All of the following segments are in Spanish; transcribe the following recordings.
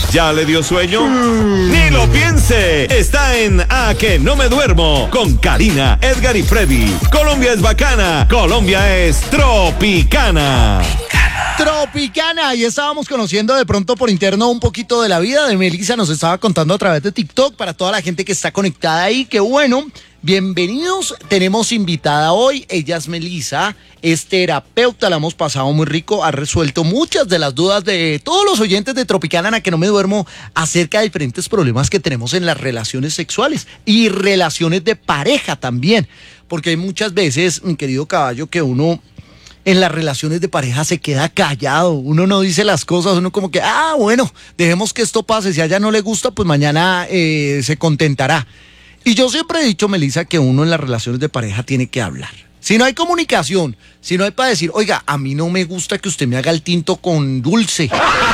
¿Ya le dio sueño? ¡Ni lo piense! Está en A que no me duermo con Karina, Edgar y Freddy. Colombia es bacana, Colombia es tropicana. Tropicana, y estábamos conociendo de pronto por interno un poquito de la vida de Melissa, nos estaba contando a través de TikTok para toda la gente que está conectada ahí, que bueno, bienvenidos, tenemos invitada hoy, ella es Melissa, es terapeuta, la hemos pasado muy rico, ha resuelto muchas de las dudas de todos los oyentes de Tropicana, en la que no me duermo, acerca de diferentes problemas que tenemos en las relaciones sexuales y relaciones de pareja también, porque hay muchas veces, mi querido caballo, que uno en las relaciones de pareja se queda callado, uno no dice las cosas, uno como que, bueno, dejemos que esto pase, si a ella no le gusta, pues mañana se contentará. Y yo siempre he dicho, Melissa, que uno en las relaciones de pareja tiene que hablar. Si no hay comunicación, si no hay para decir, oiga, a mí no me gusta que usted me haga el tinto con dulce.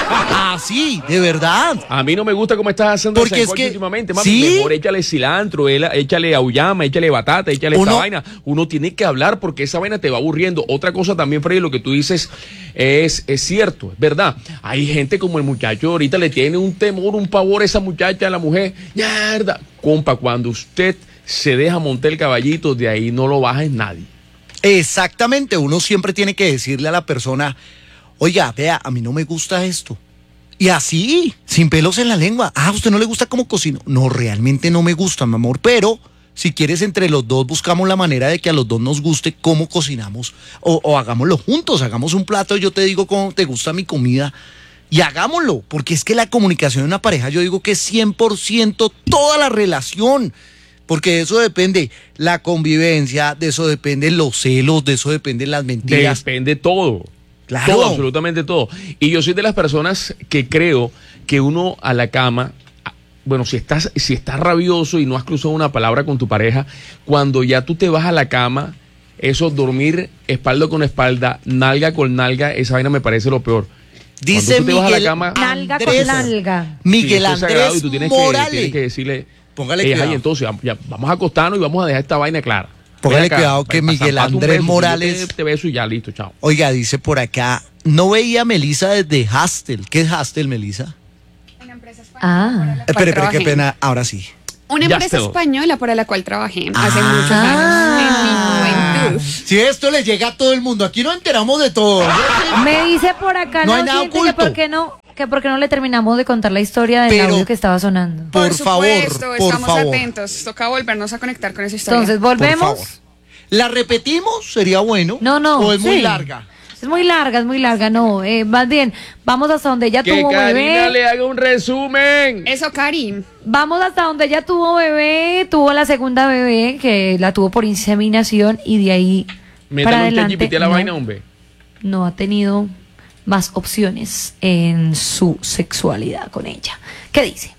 Así, de verdad. A mí no me gusta cómo estás haciendo porque es que últimamente, mami. ¿sí? Mejor échale cilantro, échale auyama, échale batata, échale esta vaina. Uno tiene que hablar porque esa vaina te va aburriendo. Otra cosa también, Freddy, lo que tú dices es cierto, es verdad. Hay gente como el muchacho ahorita le tiene un temor, un pavor a esa muchacha, a la mujer. Mierda. Compa, cuando usted se deja montar el caballito, de ahí no lo baja en nadie. Exactamente, uno siempre tiene que decirle a la persona, oiga, vea, a mí no me gusta esto. Y así, sin pelos en la lengua. ¿A usted no le gusta cómo cocino? No, realmente no me gusta, mi amor, pero si quieres entre los dos buscamos la manera de que a los dos nos guste cómo cocinamos o hagámoslo juntos, hagamos un plato, yo te digo cómo te gusta mi comida y hagámoslo, porque es que la comunicación en una pareja yo digo que es 100% toda la relación. Porque de eso depende la convivencia, de eso dependen los celos, de eso dependen las mentiras. Depende todo. Claro. Todo, absolutamente todo. Y yo soy de las personas que creo que uno a la cama, bueno, si estás rabioso y no has cruzado una palabra con tu pareja, cuando ya tú te vas a la cama, eso, dormir espalda con espalda, nalga con nalga, esa vaina me parece lo peor. Dice Miguel, Andrés, nalga con nalga. Miguel sí, Andrés y tú tienes Morales. que decirle, póngale cuidado. entonces ya, vamos a acostarnos y vamos a dejar esta vaina clara. Póngale cuidado que Miguel Andrés Morales. Te beso y ya, listo, chao. Oiga, dice por acá, no veía a Melissa desde Hustle. ¿Qué es Hustle, Melissa? Una empresa española. Espere, qué pena, ahora sí. Una empresa española para la cual trabajé hace muchos años, en mi juventud. Si esto le llega a todo el mundo, aquí nos enteramos de todo. Me dice por acá, no hay nada oculto. que por qué no le terminamos de contar la historia del audio que estaba sonando. Por favor, estamos atentos. Toca volvernos a conectar con esa historia. Entonces, ¿volvemos? ¿La repetimos? ¿Sería bueno? No. ¿O es muy sí. larga? Es muy larga, no. Más bien, vamos hasta donde ella tuvo Karina bebé. Que Karina le haga un resumen. Eso, Karim. Vamos hasta donde ella tuvo bebé, tuvo la segunda bebé, que la tuvo por inseminación, y de ahí para adelante la vaina, hombre. No ha tenido más opciones en su sexualidad con ella. ¿Qué dice?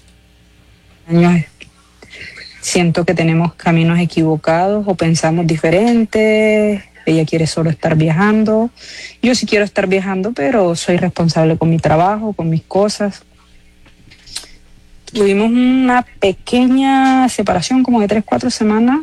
Siento que tenemos caminos equivocados o pensamos diferentes. Ella quiere solo estar viajando. Yo sí quiero estar viajando, pero soy responsable con mi trabajo, con mis cosas. Tuvimos una pequeña separación, como de 3-4 semanas.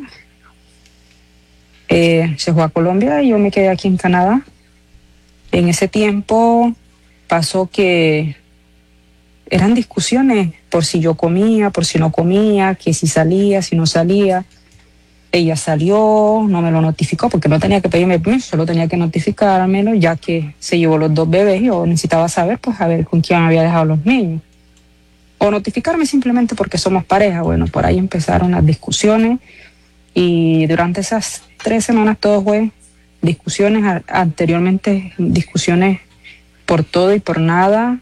Se fue a Colombia y yo me quedé aquí en Canadá. En ese tiempo pasó que eran discusiones por si yo comía, por si no comía, que si salía, si no salía. Ella salió, no me lo notificó porque no tenía que pedirme permiso, solo tenía que notificármelo, ya que se llevó los 2 bebés y yo necesitaba saber, pues, a ver con quién había dejado los niños. O notificarme simplemente porque somos pareja. Bueno, por ahí empezaron las discusiones y durante esas 3 semanas todo fue discusiones, anteriormente discusiones por todo y por nada,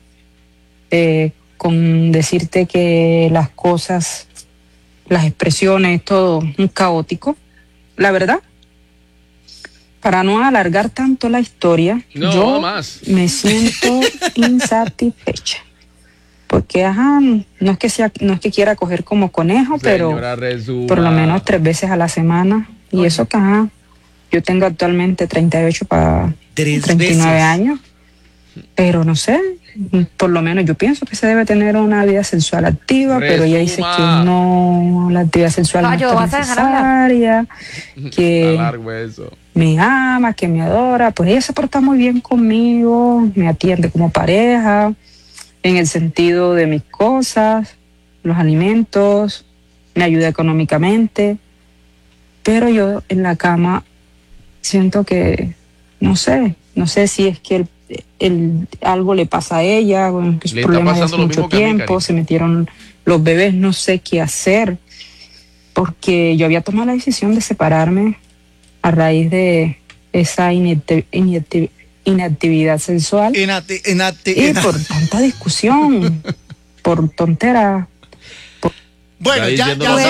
con decirte que las cosas, las expresiones, todo muy caótico. La verdad, para no alargar tanto la historia, yo me siento insatisfecha. Porque, no es que quiera coger como conejo, pero por lo menos 3 veces a la semana. Y eso que, yo tengo actualmente 38 para 39 años. Pero no sé, por lo menos yo pienso que se debe tener una vida sexual activa, pero ella dice que no, la actividad sexual no es necesaria, que me ama, que me adora. Pues ella se porta muy bien conmigo, me atiende como pareja, en el sentido de mis cosas, los alimentos, me ayuda económicamente, pero yo en la cama siento que, no sé si es que algo le pasa a ella, bueno, que es problema de hace mucho tiempo, se metieron los bebés, no sé qué hacer, porque yo había tomado la decisión de separarme a raíz de esa inactividad sexual y por tanta discusión, por tonteras. Bueno, ya sabemos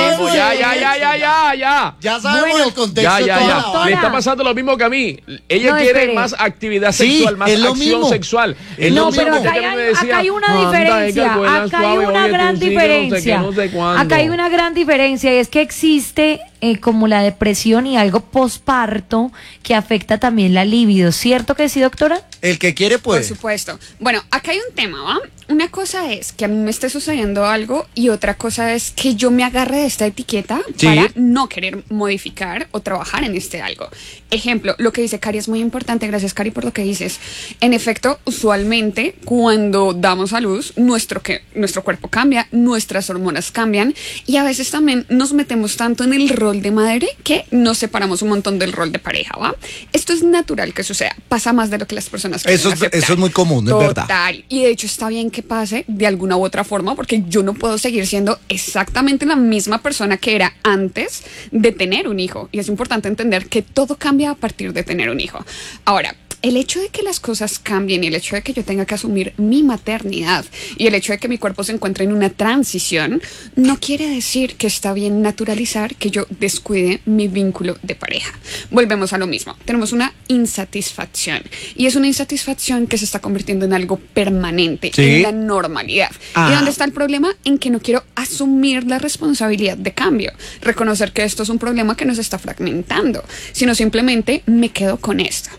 el contexto. Ya. Le está pasando lo mismo que a mí. Ella quiere más actividad sexual, más acción sexual. No, pero acá hay una diferencia. Acá hay una gran diferencia. Acá hay una gran diferencia y es que existe como la depresión y algo posparto que afecta también la libido. ¿Cierto que sí, doctora? El que quiere puede. Por supuesto. Bueno, acá hay un tema, ¿va? Una cosa es que a mí me esté sucediendo algo y otra cosa es que yo me agarre de esta etiqueta para no querer modificar o trabajar en este algo. Ejemplo, lo que dice Cari es muy importante. Gracias, Cari, por lo que dices. En efecto, usualmente cuando damos a luz, nuestro cuerpo cambia, nuestras hormonas cambian y a veces también nos metemos tanto en el rol de madre que nos separamos un montón del rol de pareja, ¿va? Esto es natural que suceda. Pasa más de lo que las personas creen. Eso es muy común, es verdad. Total. Y de hecho está bien que pase de alguna u otra forma porque yo no puedo seguir siendo exactamente la misma persona que era antes de tener un hijo. Y es importante entender que todo cambia a partir de tener un hijo. Ahora, el hecho de que las cosas cambien y el hecho de que yo tenga que asumir mi maternidad y el hecho de que mi cuerpo se encuentre en una transición no quiere decir que está bien naturalizar que yo descuide mi vínculo de pareja. Volvemos a lo mismo. Tenemos una insatisfacción y es una insatisfacción que se está convirtiendo en algo permanente, en la normalidad. ¿Y dónde está el problema? En que no quiero asumir la responsabilidad de cambio, reconocer que esto es un problema que nos está fragmentando, sino simplemente me quedo con esto.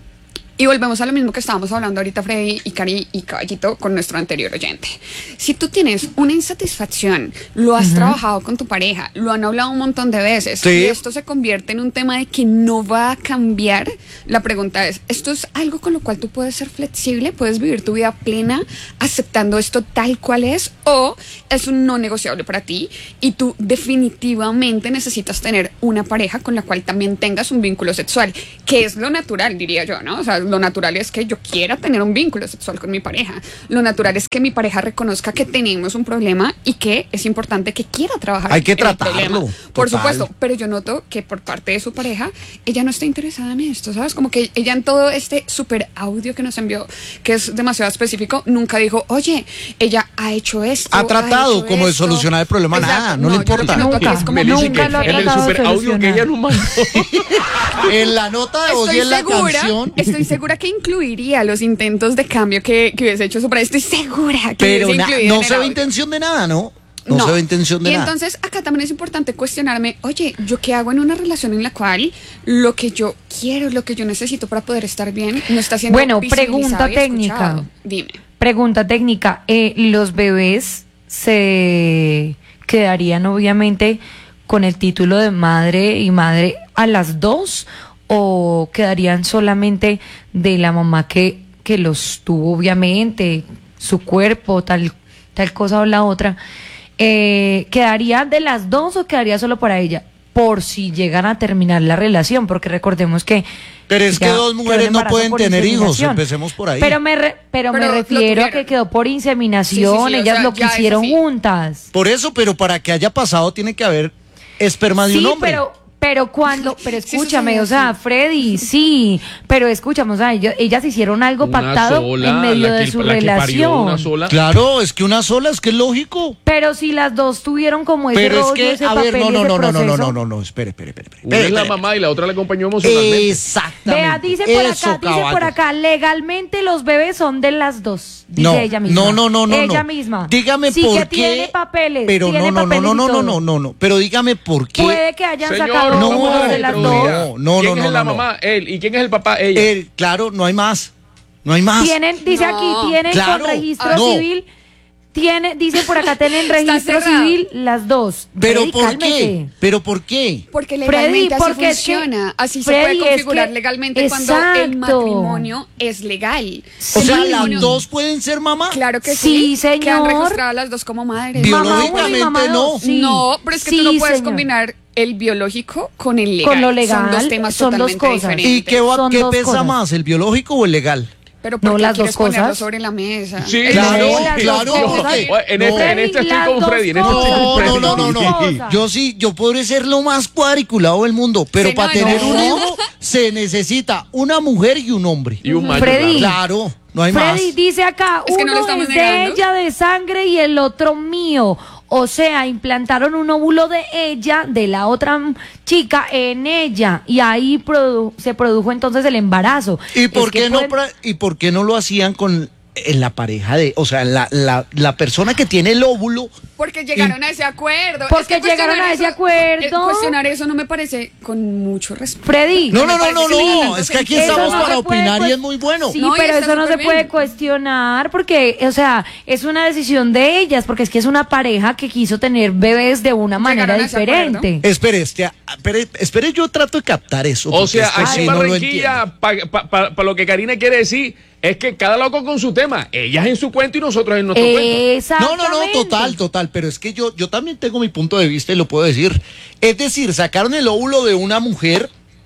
Y volvemos a lo mismo que estábamos hablando ahorita, Freddy y Cari y Caballito, con nuestro anterior oyente. Si tú tienes una insatisfacción, lo has trabajado con tu pareja, lo han hablado un montón de veces, y esto se convierte en un tema de que no va a cambiar, la pregunta es, ¿esto es algo con lo cual tú puedes ser flexible? ¿Puedes vivir tu vida plena aceptando esto tal cual es? ¿O es un no negociable para ti y tú definitivamente necesitas tener una pareja con la cual también tengas un vínculo sexual? Que es lo natural, diría yo, ¿no? O sea, lo natural es que yo quiera tener un vínculo sexual con mi pareja. Lo natural es que mi pareja reconozca que tenemos un problema y que es importante que quiera trabajar. Hay que tratarlo. Por supuesto, pero yo noto que por parte de su pareja, ella no está interesada en esto, ¿sabes? Como que ella en todo este super audio que nos envió, que es demasiado específico, nunca dijo, oye, ella ha hecho esto. Ha tratado como de solucionar el problema. Exacto. Nada, no le importa. Nunca lo ha en el tratado super de audio que ella nos mandó. En la nota de voz y en la canción. Estoy segura que incluiría los intentos de cambio que hubiese hecho su pareja. Estoy segura que pero hubiese incluido. No se ve intención de nada, ¿no? No se ve intención de nada. Y entonces acá también es importante cuestionarme, oye, ¿yo qué hago en una relación en la cual lo que yo quiero, lo que yo necesito para poder estar bien no está siendo pregunta técnica. Dime. Pregunta técnica. ¿Los bebés se quedarían obviamente con el título de madre y madre a las dos o quedarían solamente de la mamá que los tuvo obviamente, su cuerpo, tal cosa o la otra? ¿Quedaría de las dos o quedaría solo para ella? Por si llegan a terminar la relación, porque recordemos que... Pero es que dos mujeres no pueden tener hijos, empecemos por ahí. Pero me refiero a que quedó por inseminación, sí, ellas o sea, lo quisieron juntas. Por eso, pero para que haya pasado tiene que haber esperma de un hombre. Pero escúchame, o sea, Freddy, sí, pero escúchame, o sea, ellas hicieron algo pactado en medio de su relación. Claro, es que una sola, es que es lógico. Pero si las dos tuvieron como ese pero rollo, es que, ese a ver, papel, no, espere. Una es la mamá y la otra la acompañó emocionalmente. Vea, Exactamente. dice por acá, legalmente los bebés son de las dos, dice no, ella misma. No. Ella misma. Dígame sí por que qué. Tiene papeles, pero tiene papeles no. Pero dígame por qué. Puede que hayan Señor, sacado no, de las dos. ¿Quién es la mamá? Él. ¿Y quién es el papá? Ella. Claro, no hay más. Dice aquí, tienen claro, con registro civil Dicen por acá, tienen registro cerrado. civil las dos. ¿Pero Freddy, por cálmese. qué? ¿Pero por qué? Porque Freddy, legalmente porque así es que- funciona. Así Freddy, se puede es configurar que- legalmente cuando el exacto. matrimonio es legal. O El sea, matrimonio- ¿las dos pueden ser mamá? Claro que Sí, sí. señor. Quedan registradas las dos como madres. Bio- Mamá uno y Biológicamente mamá no. dos, sí. No, pero es que tú Sí, no puedes señor. combinar el biológico con el legal. Con lo legal, Son dos temas son dos totalmente cosas. diferentes. ¿Y qué Son dos pesa cosas. más, el biológico o el legal? Pero No, ¿por qué las quieres dos ponerlo cosas. sobre la mesa? Sí, Claro, las claro, dos cosas. porque- En no. este estoy Las con dos Freddy. En este cosas. estoy con No, Freddy. no, no, no, no. Cosas. Yo podré ser lo más cuadriculado del mundo, pero Sí, para no, tener no. un hijo se necesita una mujer y un hombre. Y un macho, Freddy. claro. Claro, no hay más. Freddy dice acá, Es que no lo uno estamos es negando. de ella de sangre y el otro mío. O sea, implantaron un óvulo de ella, de la otra chica, en ella. Y ahí se produjo entonces el embarazo. ¿Y Es por que qué no pueden- y por qué no lo hacían con en la pareja de, o sea, la persona que tiene el óvulo? Porque llegaron a ese acuerdo. Porque Es que llegaron cuestionar a ese eso- acuerdo. Cuestionar eso no me parece con mucho respeto. Freddy. No, me no, no, parece no, que tiene no, tanto es que aquí sentido. estamos Eso no para se puede opinar y cues- es muy bueno. Sí, No, y pero está eso no se súper puede bien. cuestionar porque, o sea, es una decisión de ellas, porque es que es una pareja que quiso tener bebés de una manera Llegaron a ese acuerdo. diferente. Espere, yo trato de captar eso. O porque sea, esto aquí sí en no lo Barranquilla, para lo que Karina quiere decir, es que cada loco con su tema. Ellas en su cuento y nosotros en nuestro cuento. No, Exactamente. total, pero es que yo también tengo mi punto de vista y lo puedo decir. Es decir, sacaron el óvulo de una mujer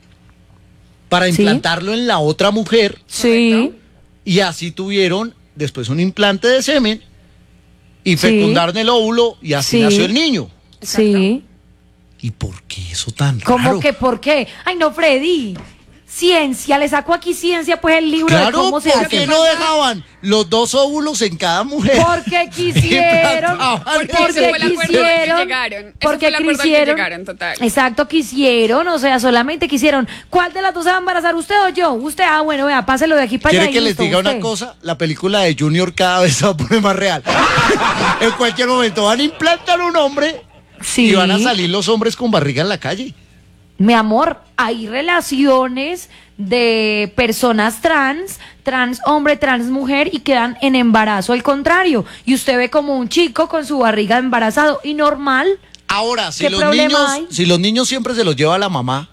para Sí. implantarlo en la otra mujer Sí. y así tuvieron después un implante de semen y Sí. fecundaron el óvulo y así Sí. nació el niño. Sí. ¿Y por qué eso tan ¿Cómo raro? que por qué? Ay, no, Freddy. Ciencia, le saco aquí ciencia, pues el libro de Claro, cómo se ¿por hace. qué no dejaban los dos óvulos en cada mujer? Porque quisieron, Implantaban Porque ese porque fue el acuerdo al que quisieron, llegaron. Ese porque fue el acuerdo al que quisieron, llegaron, total. exacto, quisieron, o sea, solamente quisieron. ¿Cuál de las dos se va a embarazar, usted o yo? Usted, bueno, vea, páselo de aquí para allá. ¿Quiere y que les listo, diga una usted. cosa? La película de Junior cada vez se va a poner más real. En cualquier momento van a implantar un hombre Sí. y van a salir los hombres con barriga en la calle. Mi amor, hay relaciones de personas trans hombre, trans mujer y quedan en embarazo al contrario. Y usted ve como un chico con su barriga embarazado y normal. Ahora, si ¿Qué los problema niños, hay? si los niños siempre se los lleva la mamá.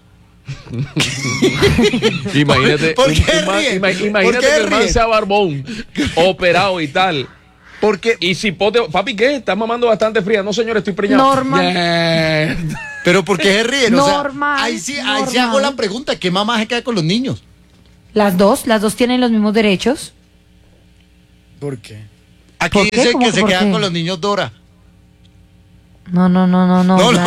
Imagínate, ¿Por qué un man- ríen? imagínate ¿Por qué que el man ríen? sea barbón, operado y tal. Porque, Y si papi, ¿qué? Estás mamando bastante fría. No, señor, estoy preñado. Normal. Bien. pero ¿por qué se ríen? Normal, ahí sí normal. hago la pregunta, ¿qué mamá se queda con los niños? Las dos tienen los mismos derechos. ¿Por qué? Aquí ¿Por qué? dice ¿Cómo que que se por quedan qué? con los niños Dora. No. No, no, las no,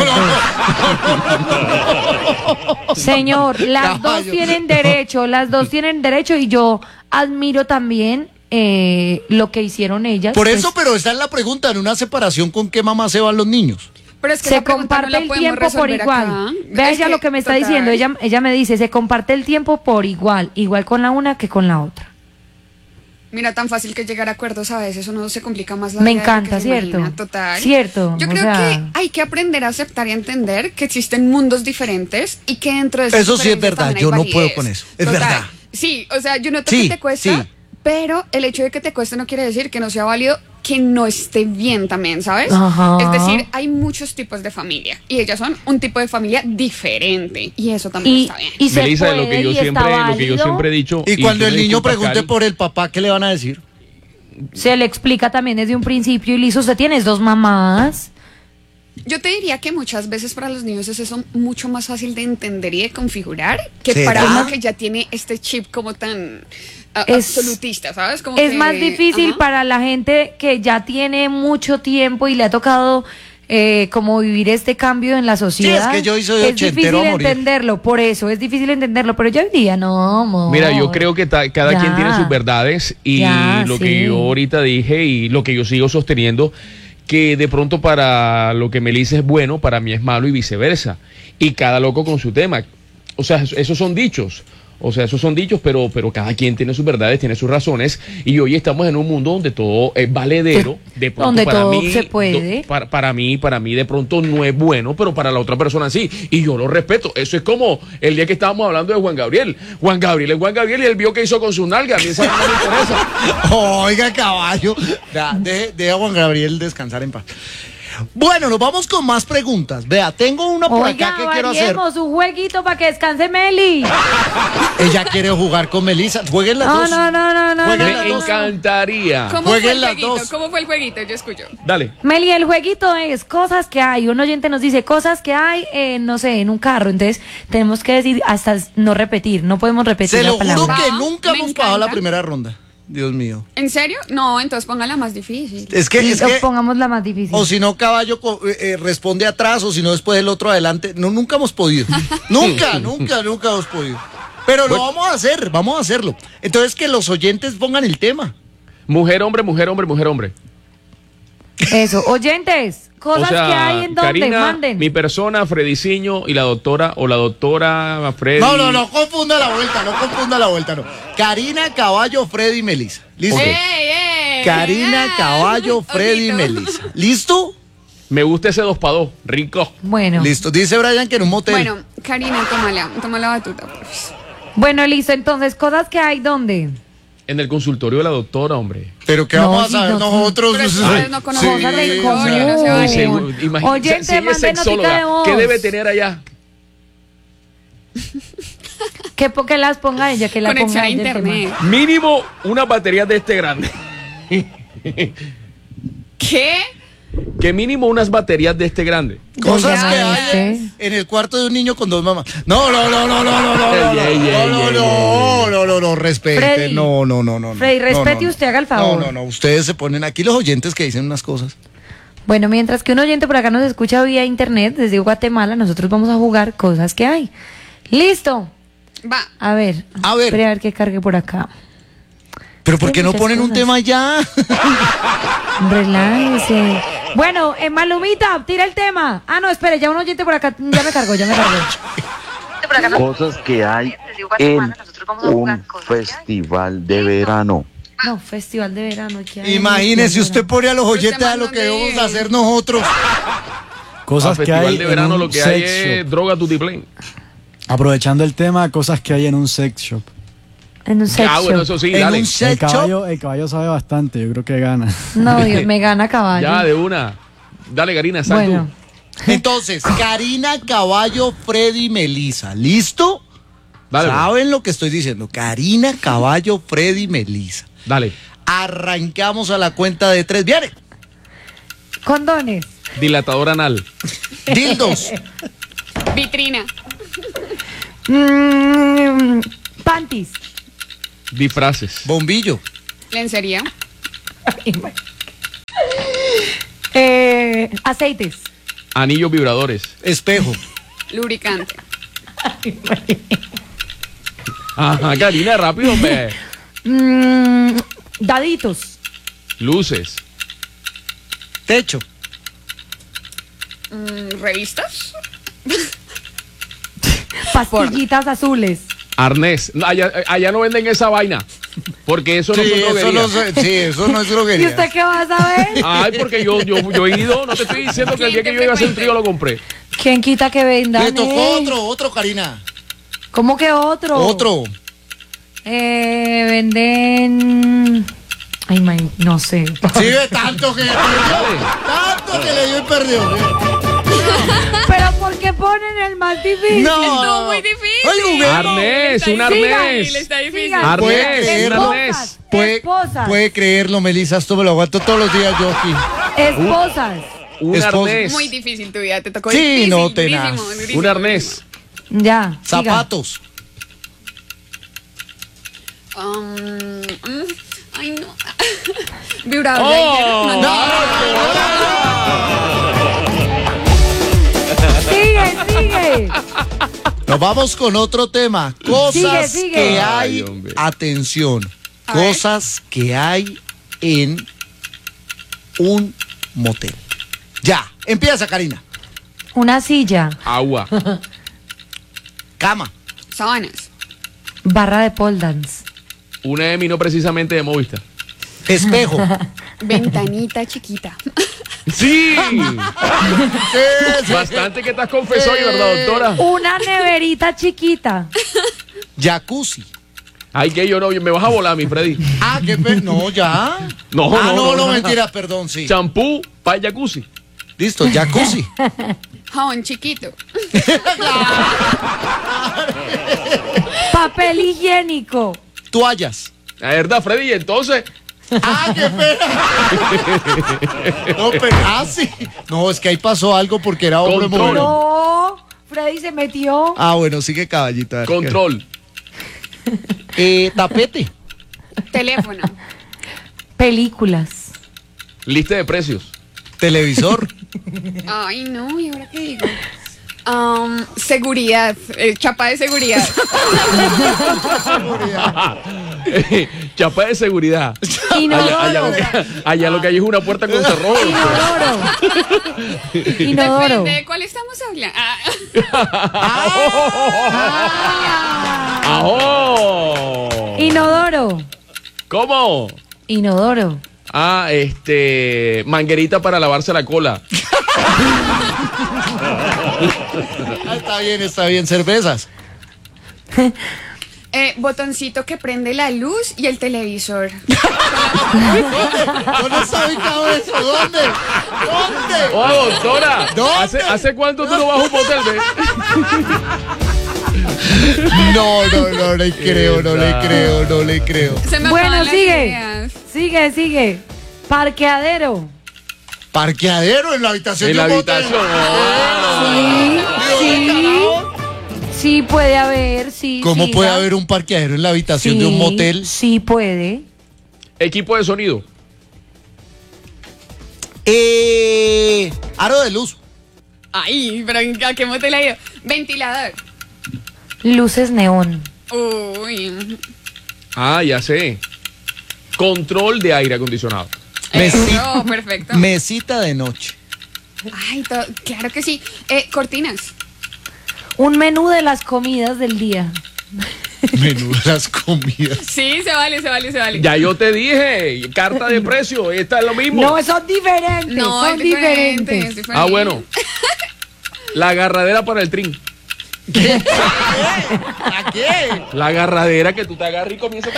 dos. Señor, las dos Caballo. tienen derecho y yo admiro también lo que hicieron ellas. Por pues, eso, pero esa es la pregunta, en una separación, ¿con qué mamá se van los niños? Pero es que se esa pregunta comparte no la el podemos tiempo por resolver igual. acá. Vea Es ella que, lo que me está total. diciendo. Ella me dice, se comparte el tiempo por igual con la una que con la otra. Mira, tan fácil que llegar a acuerdos a veces, uno se complica más la Me vida de lo encanta, que se ¿cierto? imagina, total. Cierto, Yo o creo sea- que hay que aprender a aceptar y a entender que existen mundos diferentes y que dentro de esas Eso sí es diferencias verdad, también hay yo no validez. puedo con eso, es Total. verdad. Sí, o sea, yo noto Sí, que te cuesta, sí. pero el hecho de que te cueste no quiere decir que no sea válido, que no esté bien también, ¿sabes? Ajá. Es decir, hay muchos tipos de familia y ellas son un tipo de familia diferente y eso también Y, está bien. y se Melissa, puede, lo que yo y está siempre, lo que yo válido. siempre he dicho. Y cuando tú el me niño disculpas, pregunte Cari, por el papá, ¿qué le van a decir? Se le explica también desde un principio y listo, usted tienes dos mamás. Yo te diría que muchas veces para los niños es eso mucho más fácil de entender y de configurar que ¿Será? para uno que ya tiene este chip como tan Es- absolutista, ¿sabes? Como Es que- más difícil ajá. para la gente que ya tiene mucho tiempo y le ha tocado como vivir este cambio en la sociedad. que yo soy es ochentero difícil a morir. entenderlo, por eso es difícil entenderlo, pero yo hoy día no, amor. Mira, yo creo que cada Ya. quien tiene sus verdades y Ya, lo sí. que yo ahorita dije y lo que yo sigo sosteniendo, que de pronto para lo que Melissa es bueno, para mí es malo y viceversa. Y cada loco con su tema. O sea, esos son dichos. O sea, esos son dichos, pero cada quien tiene sus verdades, tiene sus razones. Y hoy estamos en un mundo donde todo es valedero. De pronto, donde para todo mí, se puede. Para mí de pronto no es bueno, pero para la otra persona sí. Y yo lo respeto. Eso es como el día que estábamos hablando de Juan Gabriel. Juan Gabriel es Juan Gabriel y él vio que hizo con su nalga. A mí esa no me interesa. Oiga, caballo. Deja a Juan Gabriel descansar en paz. Bueno, nos vamos con más preguntas. Vea, tengo una por acá que quiero hacer. Un jueguito para que descanse Meli. Ella quiere jugar con Melissa. Jueguen las dos. No. Jueguen Me encantaría. ¿Cómo fue el las jueguito? dos. ¿Cómo fue el jueguito? Yo escucho. Dale. Meli, el jueguito es cosas que hay. Un oyente nos dice cosas que hay, no sé, en un carro. Entonces, tenemos que decir hasta no repetir. No podemos repetir Se la lo juro palabra. que nunca Me hemos pasado la encanta. primera ronda. Dios mío. ¿En serio? No, entonces póngala más difícil. Es que Pongamos la más difícil. o si no, caballo responde atrás, o si no, después el otro adelante. No, nunca hemos podido. nunca hemos podido. Pero lo vamos a hacer, vamos a hacerlo. Entonces, que los oyentes pongan el tema. Mujer, hombre, mujer, hombre, mujer, hombre. Eso. Oyentes, cosas O sea, que hay en donde Karina, manden. mi persona, Frediciño y la doctora Freddy. No confunda la vuelta, no. Karina, Caballo, Freddy y Melissa. ¿Listo? Ok. ¡Ey! Karina, Caballo, Freddy y Ojito. Melissa. ¿Listo? Me gusta ese 2x2, rico. Bueno. Listo. Dice Brian que en un motel. Bueno, Karina, toma la batuta, por favor. Bueno, listo. Entonces, cosas que hay donde. En el consultorio de la doctora, hombre. Pero que No, vamos a sí, saber no, nosotros. Pero ustedes no conocen Cosas de Sí, común. no se vale. Seguro, imagínate, Oyente, si ella es mande notica de sexóloga, voz. ¿qué debe tener allá? Que las ponga ella, que la Conexión ponga a ella el tema. internet. Mínimo una batería de este grande. ¿Qué? Que mínimo unas baterías de este grande. Cosas Oiga, que hay este. en el cuarto de un niño con dos mamás. No, respete. Freddy. No. Freddy, respete No. usted, haga el favor. No. Ustedes se ponen aquí los oyentes que dicen unas cosas. Bueno, mientras que un oyente por acá nos escucha vía internet desde Guatemala, nosotros vamos a jugar cosas que hay. ¡Listo! Va. A ver. A ver. Espera a ver qué cargue por acá. Pero ¿por qué no muchas ponen un cosas. tema ya? Relájese. Bueno, Malumita, tira el tema. Ah, no, espere, ya un oyente por acá. Ya me cargó. Cosas que hay en un festival de verano. No, festival de verano. ¿qué hay? Imagínese, usted pone a los Pero oyentes a lo que debemos hacer nosotros. Cosas que Festival hay de verano en lo un que hay sex es shop. droga tutiplén. Aprovechando el tema, cosas que hay en un sex shop. En un sex Ah, bueno, shop. eso sí, En dale. un sex shop. El caballo sabe bastante, yo creo que gana. No, Dios, me gana caballo. Ya, de una. Dale, Karina, sal Bueno, tú. Entonces, Karina, Caballo, Freddy y Melissa. ¿Listo? Dale, ¿Saben lo que estoy diciendo? Karina, Caballo, Freddy y Melissa. dale. Arrancamos a la cuenta de 3. ¡Viene! condones. Dilatador anal. Dildos. Vitrina. Panties. Disfraces. Bombillo. Lencería. Aceites. Anillos vibradores. Espejo. Lubricante. Ajá, Karina, rápido, hombre. Daditos. Luces. Techo. ¿Revistas? Pastillitas azules. Arnés. No, allá no venden esa vaina. Porque eso no son droguerías. Eso no es ¿Y droguería. usted qué va a saber? Ay, porque yo he ido, no te estoy diciendo que el día que yo iba a hacer un trío lo compré. ¿Quién quita que vendan? Le tocó otro, Karina. ¿Cómo que otro? Otro. Venden. Ay, no sé. Sí, ve tanto que le perdió. Tanto que le dio y perdió. Pero ¿por qué ponen el más difícil? Estuvo muy difícil. Ay, juguemos. Arnés, un Está arnés. difícil, está difícil. Sigan. Arnés, un arnés. Esposas. Puede creerlo, Melissa. Esto me lo aguanto todos los días yo aquí. Esposas. Un Esposo. arnés. Muy difícil tu vida, te tocó Sí, difícil. no, tenaz. durísimo. Un arnés. Ya. siga. Zapatos. Ay, no. Vibrador de hierro. Sigue. Nos vamos con otro tema. Cosas Sigue. que Ay, hay. hombre. Atención. A ver. Cosas que hay en un motel. Ya. Empieza, Karina. Una silla. Agua. Cama. Sábanas. Barra de pole dance. Una Emi, no precisamente de Movistar. Espejo. Ventanita chiquita. ¡Sí! Sí. Bastante que estás confesado hoy, ¿verdad, doctora? Una neverita chiquita. Jacuzzi. Ay, que yo no, me vas a volar, mi Freddy. Ah, no, ya. No, mentira, perdón, sí. Champú para jacuzzi. Listo, jacuzzi. Jabón chiquito. Papel higiénico. Toallas. La verdad, Freddy, entonces. ¡Ah, qué pena! No, pero, sí. No, es que ahí pasó algo porque era hombre Control. moreno. No, Freddy se metió. Ah, bueno, sigue caballito. a ver, Control. Tapete. Teléfono. Películas. Lista de precios. Televisor. Ay, no, ¿y ahora qué digo? Seguridad. Chapa de seguridad. Chapa de seguridad. Inodoro. Allá lo que hay es una puerta con cerrojo. Inodoro. Depende de cuál estamos hablando. ¡Ajo! Inodoro. ¿Cómo? Inodoro. Manguerita para lavarse la cola. Está bien. Cervezas. Botoncito que prende la luz y el televisor. ¿Dónde está ubicado eso? ¿Dónde? ¡Oh, doctora! ¿Dónde? ¿Hace cuánto tú no vas a un motel, ve? No le creo. Se me Bueno, acaban las ideas. sigue. Parqueadero. Parqueadero en la habitación En de la un motel. habitación. Sí puede haber, sí. ¿Cómo siga. puede haber un parqueadero en la habitación de un motel? Sí puede. Equipo de sonido. Aro de luz. Ay, pero ¿a qué motel ha ido? Ventilador. Luces neón. Uy. Ya sé. Control de aire acondicionado. Eso, perfecto. Mesita de noche. Ay, claro que sí. Cortinas. Un menú de las comidas del día. Menú de las comidas. Sí, se vale. Ya yo te dije, carta de precio, esta es lo mismo. No, son diferentes. No, son es diferente, diferentes. es diferente. Bueno. La agarradera para el trin. ¿A qué? La agarradera que tú te agarras y comienzas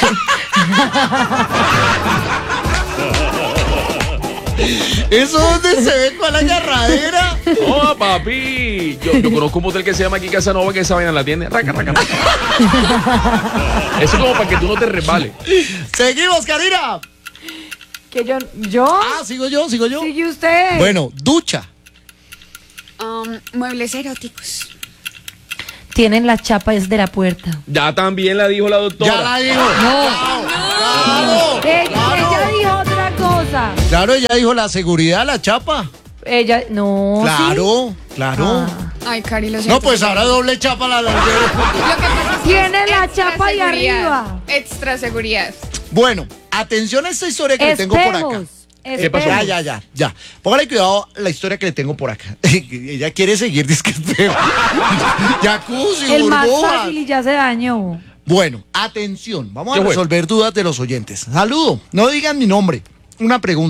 ¿Eso dónde se ve con la agarradera? ¡Oh, papi! Yo conozco un motel que se llama aquí Casanova, que esa vaina la tiene. Raca. Eso es como para que tú no te resbales. Seguimos, Karina. Que yo. Sigo yo. Sigue usted. Bueno, ducha. Muebles eróticos. Tienen las chapas de la puerta. Ya también la dijo la doctora. Ya la dijo. Ella dijo otra cosa. Claro, ella dijo la seguridad, la chapa. Ella, no. Claro. Ay, Cari, lo siento. No, pues ahora doble chapa la Lo que pasa es que Tiene la extra chapa de seguridad. arriba. Extra seguridad. Bueno, atención a esta historia que le tengo por acá. ¿Qué pasó? Ya. Póngale cuidado la historia que le tengo por acá. Ella quiere seguir, dice que es feo. Jacuzzi, El más burbujas. fácil y ya se dañó. Bueno, atención. Vamos a ¿Qué fue? resolver dudas de los oyentes. Saludo. No digan mi nombre. Una pregunta.